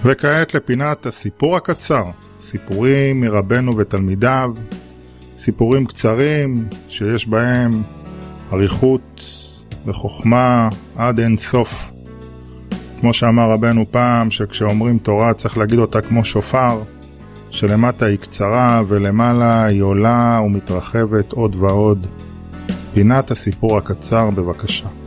וכעת לפינת הסיפור הקצר, סיפורים מרבנו ותלמידיו, סיפורים קצרים שיש בהם אריכות וחוכמה עד אין סוף. כמו שאמר רבנו פעם, שכשאומרים תורה צריך להגיד אותה כמו שופר, שלמטה היא קצרה ולמעלה היא עולה ומתרחבת עוד ועוד. פינת הסיפור הקצר בבקשה.